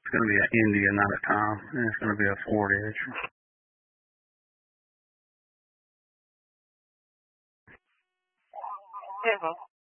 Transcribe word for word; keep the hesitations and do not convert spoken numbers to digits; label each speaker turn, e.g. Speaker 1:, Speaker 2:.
Speaker 1: It's going to be an India, not a Tom, and it's going to be a Ford Edge.
Speaker 2: Mhm.